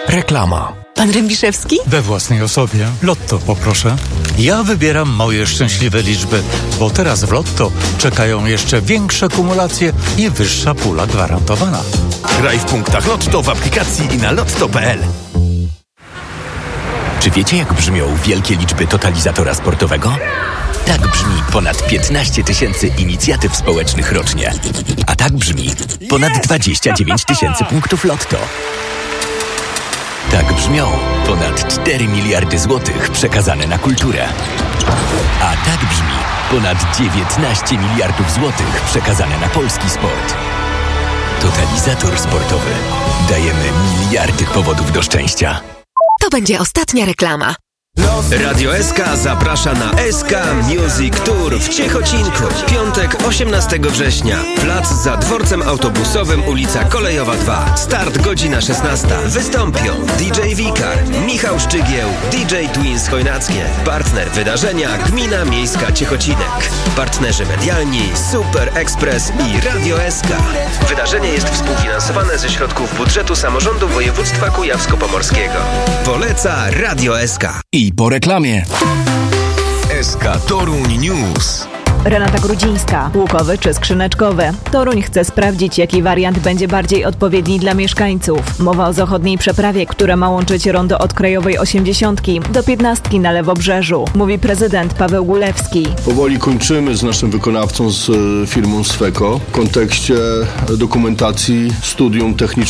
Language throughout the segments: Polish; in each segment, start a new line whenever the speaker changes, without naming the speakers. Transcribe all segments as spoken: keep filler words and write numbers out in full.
Reklama.
Pan Rębiszewski?
We własnej osobie. Lotto poproszę. Ja wybieram moje szczęśliwe liczby, bo teraz w Lotto czekają jeszcze większe kumulacje i wyższa pula gwarantowana.
Graj w punktach Lotto w aplikacji i na lotto kropka p l. Czy wiecie, jak brzmią wielkie liczby totalizatora sportowego? Tak brzmi ponad piętnaście tysięcy inicjatyw społecznych rocznie. A tak brzmi ponad dwadzieścia dziewięć tysięcy punktów Lotto. Tak brzmią ponad cztery miliardy złotych przekazane na kulturę. A tak brzmi ponad dziewiętnaście miliardów złotych przekazane na polski sport. Totalizator sportowy. Dajemy miliardy powodów do szczęścia.
To będzie ostatnia reklama.
Radio S K zaprasza na S K Music Tour w Ciechocinku. Piątek, osiemnastego września. Plac za dworcem autobusowym, ulica Kolejowa dwa. Start godzina szesnasta. Wystąpią D J Wikar, Michał Szczygieł, D J Twins Chojnackie. Partner wydarzenia Gmina Miejska Ciechocinek. Partnerzy medialni Super Express i Radio S K. Wydarzenie jest współfinansowane ze środków budżetu samorządu województwa kujawsko-pomorskiego. Poleca Radio S K.
I po reklamie. S K Toruń News.
Renata Grudzińska. Łukowy czy skrzyneczkowy? Toruń chce sprawdzić, jaki wariant będzie bardziej odpowiedni dla mieszkańców. Mowa o zachodniej przeprawie, która ma łączyć rondo od Krajowej osiemdziesiątki do piętnastki na Lewobrzeżu, mówi prezydent Paweł Gulewski.
Powoli kończymy z naszym wykonawcą, z firmą Sweco, w kontekście dokumentacji studium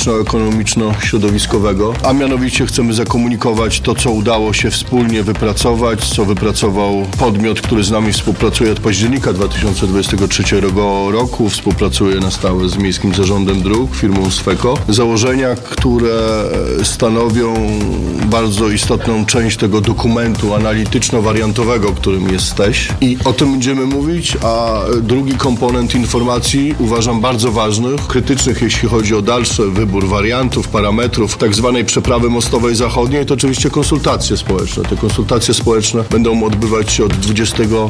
techniczno-ekonomiczno-środowiskowego, a mianowicie chcemy zakomunikować to, co udało się wspólnie wypracować, co wypracował podmiot, który z nami współpracuje od października dwa tysiące dwudziestego trzeciego roku, współpracuje na stałe z Miejskim Zarządem Dróg, firmą Sweco. Założenia, które stanowią bardzo istotną część tego dokumentu analityczno-wariantowego, którym jest STEŚ. I o tym będziemy mówić, a drugi komponent informacji uważam bardzo ważnych, krytycznych, jeśli chodzi o dalszy wybór wariantów, parametrów tak zwanej przeprawy mostowej zachodniej, to oczywiście konsultacje społeczne. Te konsultacje społeczne będą odbywać się od dwudziestego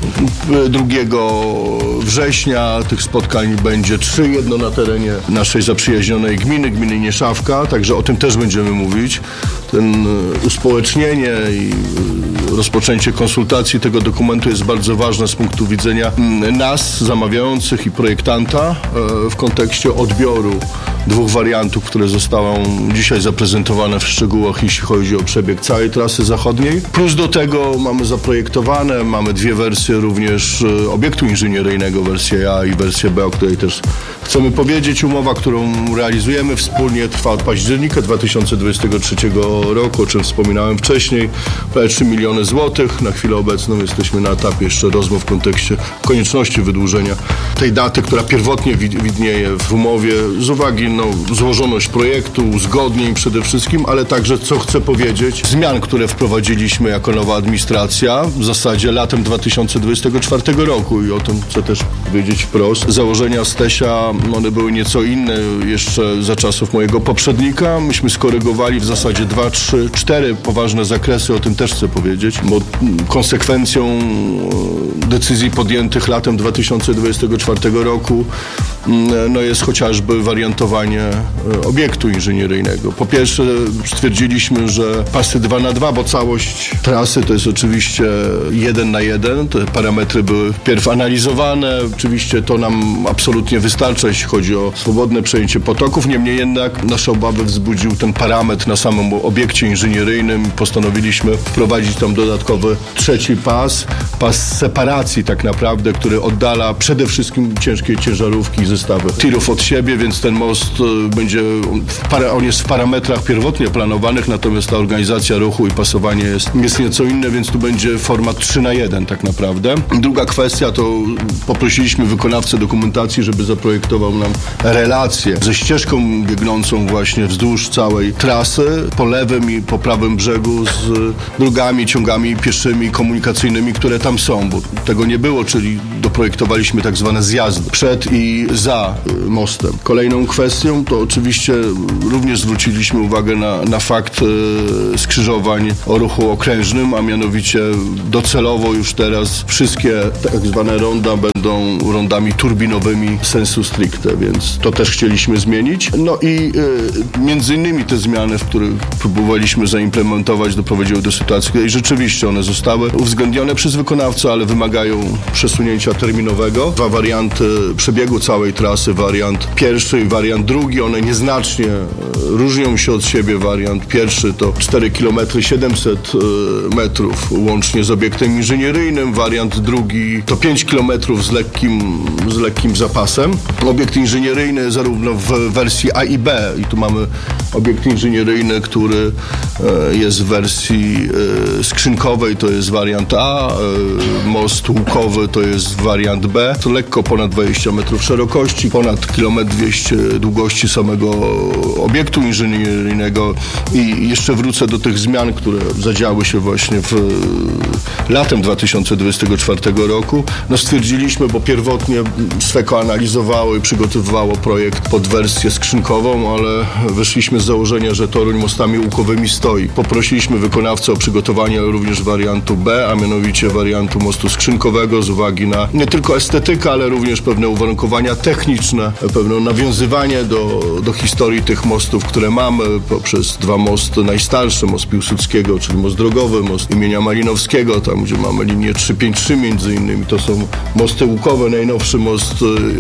drugiego września. Tych spotkań będzie trzy, jedno na terenie naszej zaprzyjaźnionej gminy, gminy Nieszawka, także o tym też będziemy mówić. Ten uspołecznienie i rozpoczęcie konsultacji tego dokumentu jest bardzo ważne z punktu widzenia nas, zamawiających i projektanta w kontekście odbioru dwóch wariantów, które zostały dzisiaj zaprezentowane w szczegółach, jeśli chodzi o przebieg całej trasy zachodniej. Plus do tego mamy zaprojektowane, mamy dwie wersje również obiektu inżynieryjnego, wersję A i wersję B, o której też chcemy powiedzieć. Umowa, którą realizujemy wspólnie, trwa od października dwa tysiące dwudziestego trzeciego roku, o czym wspominałem wcześniej. Prawie trzy miliony złotych. Na chwilę obecną jesteśmy na etapie jeszcze rozmów w kontekście konieczności wydłużenia tej daty, która pierwotnie widnieje w umowie z uwagi na złożoność projektu, uzgodnień przede wszystkim, ale także, co chcę powiedzieć, zmian, które wprowadziliśmy jako nowa administracja w zasadzie latem dwa tysiące dwudziestego czwartego roku i o tym chcę też powiedzieć wprost. Założenia STEŚa, one były nieco inne jeszcze za czasów mojego poprzednika. Myśmy skorygowali w zasadzie dwa, trzy, cztery poważne zakresy, o tym też chcę powiedzieć, bo konsekwencją decyzji podjętych latem dwa tysiące dwudziestego czwartego roku no jest chociażby wariantowanie obiektu inżynieryjnego. Po pierwsze stwierdziliśmy, że pasy dwa na dwa, bo całość trasy to jest oczywiście jeden na jeden. Te parametry były wpierw analizowane. Oczywiście to nam absolutnie wystarcza, jeśli chodzi o swobodne przejęcie potoków. Niemniej jednak nasze obawy wzbudził ten parametr na samym obiekcie inżynieryjnym. Postanowiliśmy wprowadzić tam dodatkowy trzeci pas, pas separacji tak naprawdę, który oddala przede wszystkim ciężkie ciężarówki i zestawy tirów od siebie, więc ten most będzie, on jest w parametrach pierwotnie planowanych, natomiast ta organizacja ruchu i pasowanie jest, jest nieco inne, więc tu będzie format trzy na jeden tak naprawdę. Druga kwestia to poprosiliśmy wykonawcę dokumentacji, żeby zaprojektował nam relację ze ścieżką biegnącą właśnie wzdłuż całej trasy, po lewym i po prawym brzegu z drogami, ciągami pieszymi, komunikacyjnymi, które tam są, bo tego nie było, czyli doprojektowaliśmy tak zwane zjazdy przed i za za mostem. Kolejną kwestią to oczywiście również zwróciliśmy uwagę na, na fakt e, skrzyżowań o ruchu okrężnym, a mianowicie docelowo już teraz wszystkie tak zwane ronda będą rondami turbinowymi sensu stricte, więc to też chcieliśmy zmienić. No i e, między innymi te zmiany, w których próbowaliśmy zaimplementować, doprowadziły do sytuacji, w której rzeczywiście one zostały uwzględnione przez wykonawcę, ale wymagają przesunięcia terminowego. Dwa warianty przebiegu całej trasy, wariant pierwszy i wariant drugi, one nieznacznie różnią się od siebie. Wariant pierwszy to cztery kilometry siedemset metrów łącznie z obiektem inżynieryjnym, wariant drugi to pięć kilometrów z lekkim, z lekkim zapasem. Obiekt inżynieryjny zarówno w wersji A i B, i tu mamy obiekt inżynieryjny, który jest w wersji skrzynkowej, to jest wariant A, most łukowy to jest wariant B, to lekko ponad dwadzieścia metrów szerokości, ponad kilometr dwieście długości samego obiektu inżynieryjnego. I jeszcze wrócę do tych zmian, które zadziały się właśnie w latem dwa tysiące dwudziestego czwartego roku. No stwierdziliśmy, bo pierwotnie Sweco analizowało i przygotowywało projekt pod wersję skrzynkową, ale wyszliśmy z założenia, że Toruń mostami łukowymi stoi. Poprosiliśmy wykonawcę o przygotowanie również wariantu B, a mianowicie wariantu mostu skrzynkowego z uwagi na nie tylko estetykę, ale również pewne uwarunkowania techniczne, pewne nawiązywanie do, do historii tych mostów, które mamy poprzez dwa mosty najstarsze, most Piłsudskiego, czyli most drogowy, most imienia Malinowskiego, tam gdzie mamy linię trzysta pięćdziesiąt trzy między innymi, to są mosty łukowe, najnowszy most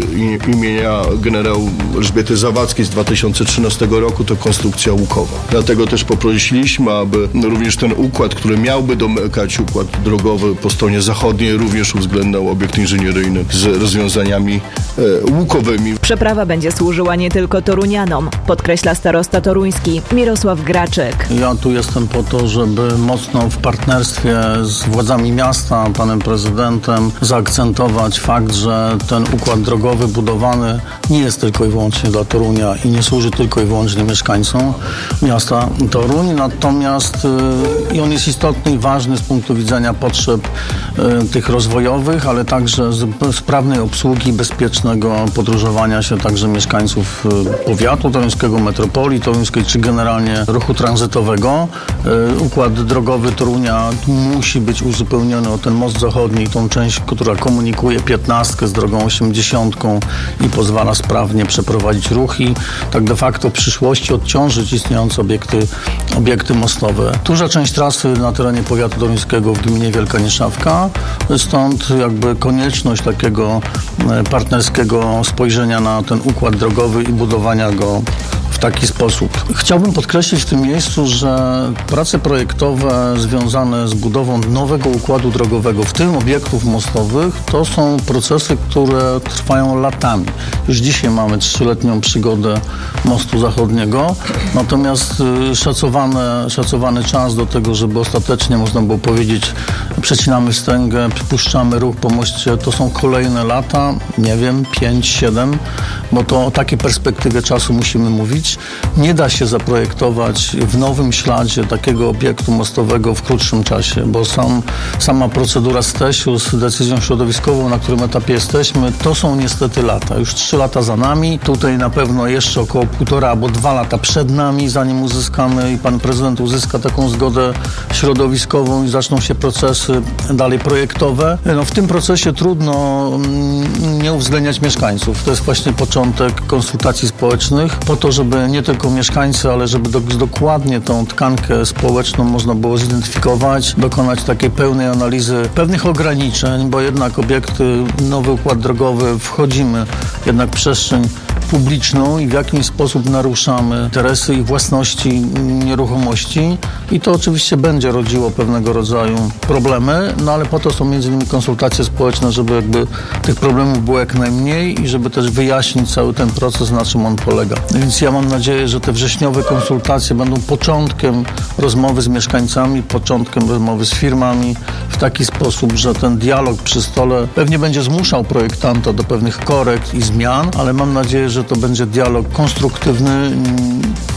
imienia generał Elżbiety Zawadzkiej z dwa tysiące trzynastego roku to konstrukcja łukowa. Dlatego też poprosiliśmy, aby również ten układ, który miałby domykać układ drogowy po stronie zachodniej, również uwzględniał obiekt inżynieryjny z rozwiązaniami e, łukowymi.
Przeprawa będzie służyła nie tylko torunianom, podkreśla starosta toruński Mirosław Graczyk.
Ja tu jestem po to, żeby mocno w partnerstwie z władzami miasta, panem prezydentem, zaakcentować fakt, że ten układ drogowy budowany nie jest tylko i wyłącznie dla Torunia i nie służy tylko i wyłącznie mieszkańcom miasta Toruń, natomiast y, i on jest istotny i ważny z punktu widzenia potrzeb y, tych rozwojowych, ale także z, sprawnej obsługi, bezpiecznego podróżowania się także mieszkańców y, powiatu toruńskiego, metropolii toruńskiej, czy generalnie ruchu tranzytowego. Y, układ drogowy Torunia musi być uzupełniony o ten most zachodni, tą część, która komunikuje piętnastkę z drogą osiemdziesiątką i pozwala sprawnie przeprowadzić ruch i tak de facto w przyszłości odciążyć istniejące obiekty, obiekty mostowe. Duża część trasy na terenie powiatu toruńskiego w gminie Wielka Nieszawka, stąd jakby konieczność takiego partnerskiego spojrzenia na ten układ drogowy i budowania go w taki sposób. Chciałbym podkreślić w tym miejscu, że prace projektowe związane z budową nowego układu drogowego, w tym obiektów mostowych, to są procesy, które trwają latami. Już dzisiaj mamy trzyletnią przygodę mostu zachodniego, natomiast szacowane, szacowany czas do tego, żeby ostatecznie można było powiedzieć, przecinamy wstęgę, puszczamy ruch po moście, to są kolejne lata, nie wiem, pięć, siedem, bo to o takiej perspektywie czasu musimy mówić. Nie da się zaprojektować w nowym śladzie takiego obiektu mostowego w krótszym czasie, bo sam, sama procedura z TEŚ-u z decyzją środowiskową, na którym etapie jesteśmy, to są niestety lata. Już trzy lata za nami, tutaj na pewno jeszcze około półtora albo dwa lata przed nami, zanim uzyskamy i pan prezydent uzyska taką zgodę środowiskową i zaczną się procesy dalej projektowe. No, w tym procesie trudno nie uwzględniać mieszkańców. To jest właśnie początek konsultacji społecznych po to, żeby nie tylko mieszkańcy, ale żeby do, dokładnie tą tkankę społeczną można było zidentyfikować, dokonać takiej pełnej analizy pewnych ograniczeń, bo jednak obiekty, nowy układ drogowy, wchodzimy jednak w przestrzeń publiczną i w jakiś sposób naruszamy interesy i własności nieruchomości i to oczywiście będzie rodziło pewnego rodzaju problemy, no ale po to są między innymi konsultacje społeczne, żeby jakby tych problemów było jak najmniej i żeby też wyjaśnić cały ten proces, na czym on polega. Więc ja mam nadzieję, że te wrześniowe konsultacje będą początkiem rozmowy z mieszkańcami, początkiem rozmowy z firmami w taki sposób, że ten dialog przy stole pewnie będzie zmuszał projektanta do pewnych korekt i zmian, ale mam nadzieję, że to będzie dialog konstruktywny,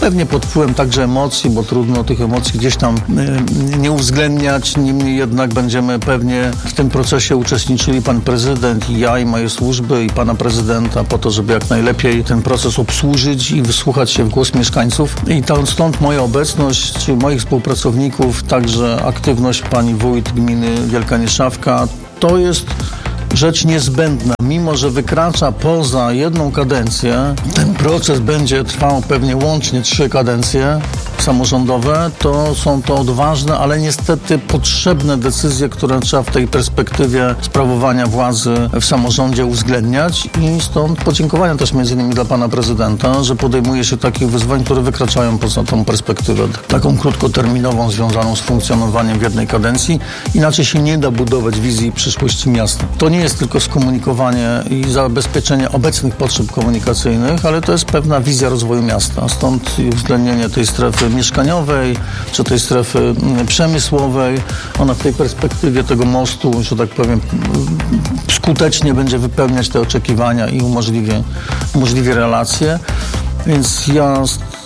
pewnie pod wpływem także emocji, bo trudno tych emocji gdzieś tam y, nie uwzględniać, niemniej jednak będziemy pewnie w tym procesie uczestniczyli pan prezydent i ja i moje służby i pana prezydenta po to, żeby jak najlepiej ten proces obsłużyć i wysłuchać się w głos mieszkańców. I to, stąd moja obecność, moich współpracowników, także aktywność pani wójt gminy Wielka Nieszawka. To jest rzecz niezbędna. Mimo że wykracza poza jedną kadencję, ten proces będzie trwał pewnie łącznie trzy kadencje samorządowe, to są to odważne, ale niestety potrzebne decyzje, które trzeba w tej perspektywie sprawowania władzy w samorządzie uwzględniać i stąd podziękowania też między innymi dla pana prezydenta, że podejmuje się takich wyzwań, które wykraczają poza tą perspektywę taką krótkoterminową, związaną z funkcjonowaniem w jednej kadencji. Inaczej się nie da budować wizji przyszłości miasta. To nie jest tylko skomunikowanie i zabezpieczenie obecnych potrzeb komunikacyjnych, ale to jest pewna wizja rozwoju miasta. Stąd uwzględnienie tej strefy mieszkaniowej, czy tej strefy przemysłowej. Ona w tej perspektywie tego mostu, że tak powiem, skutecznie będzie wypełniać te oczekiwania i umożliwi, umożliwi relacje. Więc ja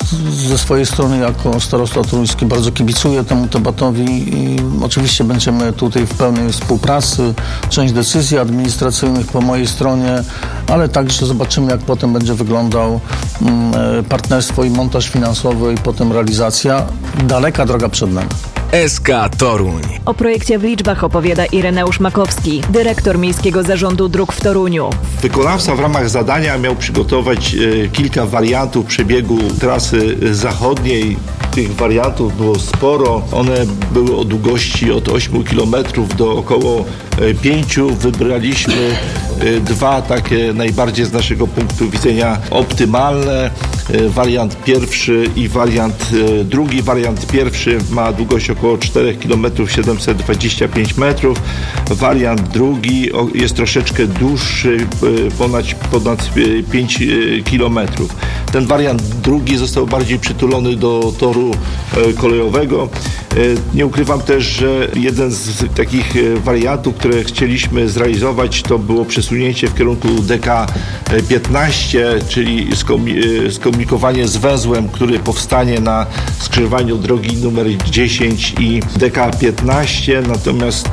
ze swojej strony jako starosta toruński bardzo kibicuję temu tematowi i oczywiście będziemy tutaj w pełnej współpracy. Część decyzji administracyjnych po mojej stronie, ale także zobaczymy, jak potem będzie wyglądał partnerstwo i montaż finansowy i potem realizacja. Daleka droga przed nami.
S K Toruń.
O projekcie w liczbach opowiada Ireneusz Makowski, dyrektor Miejskiego Zarządu Dróg w Toruniu.
Wykonawca w ramach zadania miał przygotować e, kilka wariantów przebiegu trasy zachodniej. Tych wariantów było sporo. One były o długości od ośmiu kilometrów do około pięciu. Wybraliśmy e, dwa takie najbardziej z naszego punktu widzenia optymalne. E, wariant pierwszy i wariant e, drugi. Wariant pierwszy ma długość około cztery kilometry siedemset dwadzieścia pięć metrów. Wariant drugi jest troszeczkę dłuższy, ponad, ponad pięć kilometrów. Ten wariant drugi został bardziej przytulony do toru kolejowego. Nie ukrywam też, że jeden z takich wariantów, które chcieliśmy zrealizować, to było przesunięcie w kierunku D K piętnaście, czyli skomunikowanie z węzłem, który powstanie na skrzyżowaniu drogi numer dziesięć i D K piętnaście, natomiast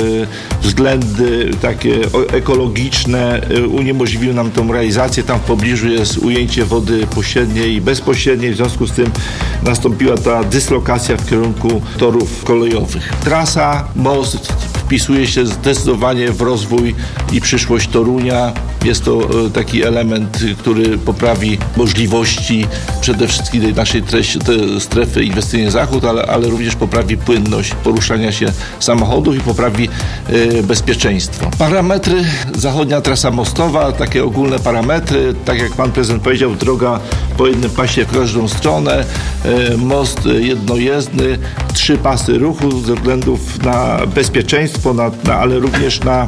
e, względy takie ekologiczne e, uniemożliwiły nam tą realizację. Tam w pobliżu jest ujęcie wody pośredniej i bezpośredniej, w związku z tym nastąpiła ta dyslokacja w kierunku torów kolejowych. Trasa, most wpisuje się zdecydowanie w rozwój i przyszłość Torunia. Jest to e, taki element, który poprawi możliwości przede wszystkim tej naszej treści, te strefy inwestycyjnej zachód, ale, ale również poprawi płynność poruszania się samochodów i poprawi e, bezpieczeństwo. Parametry, zachodnia trasa mostowa, takie ogólne parametry, tak jak pan prezydent powiedział, droga po jednym pasie w każdą stronę, e, most jednojezdny, trzy pasy ruchu ze względów na bezpieczeństwo, na, na, ale również na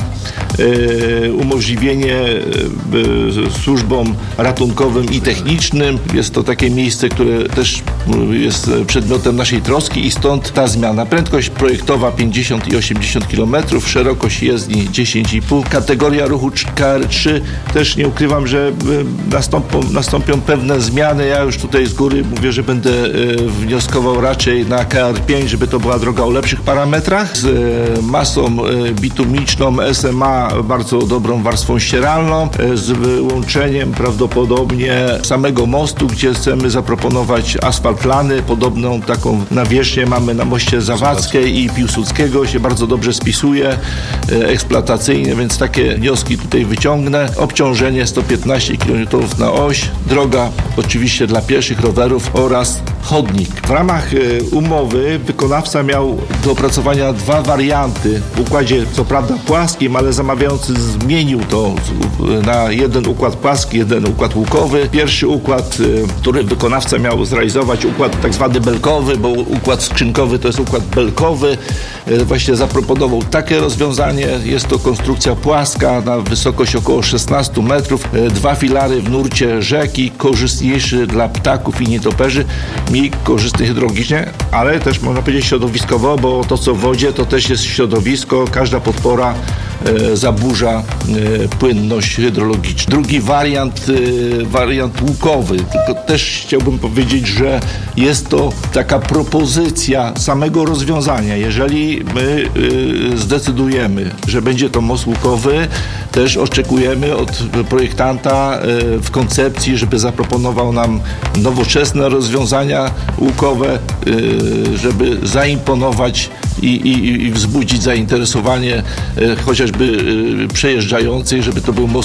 e, umożliwienie e, służbom ratunkowym i technicznym. Jest to takie miejsce, które też jest przedmiotem naszej troski i stąd ta zmiana. Prędkość projektowa pięćdziesiąt i osiemdziesiąt kilometrów, szerokość jezdni dziesięć i pół. Kategoria ruchu K R trzy, też nie ukrywam, że nastąpią, nastąpią pewne zmiany. Ja już tutaj z góry mówię, że będę wnioskował raczej na K R pięć, żeby to była droga o lepszych parametrach, z masą bitumiczną, S M A bardzo dobrą warstwą ścieralną, z wyłączeniem prawdopodobnie samego mostu, gdzie chcemy zaproponować asfalt plany. Podobną taką nawierzchnię mamy na moście Zawadzkiej i Piłsudskiego. Się bardzo dobrze spisuje eksploatacyjnie, więc takie wnioski tutaj wyciągnę. Obciążenie sto piętnaście kilometrów na oś. Droga oczywiście dla pieszych, rowerów oraz chodnik. W ramach umowy wykonawca miał do opracowania dwa warianty. W układzie co prawda płaskim, ale zamawiający zmienił to na jeden układ płaski, jeden układ łukowy. Pierwszy układ, który wykonawca miał zrealizować, układ tak zwany belkowy, bo układ skrzynkowy to jest układ belkowy. Właśnie zaproponował takie rozwiązanie. Jest to konstrukcja płaska na wysokość około szesnaście metrów. Dwa filary w nurcie rzeki, korzystniejszy dla ptaków i nietoperzy, mniej korzystny hydrologicznie, ale też można powiedzieć środowiskowo, bo to co w wodzie to też jest środowisko. Każda podpora e, zaburza e, płynność hydrologiczną. Drugi wariant, e, wariant łukowy, tylko też chciałbym powiedzieć, że jest to taka propozycja samego rozwiązania. Jeżeli my e, zdecydujemy, że będzie to most łukowy, też oczekujemy od projektanta e, w koncepcji, żeby zaproponował nam nowoczesne rozwiązania łukowe, e, żeby zaimponować i, i, i wzbudzić zainteresowanie e, chociażby e, przejeżdżających, żeby to był most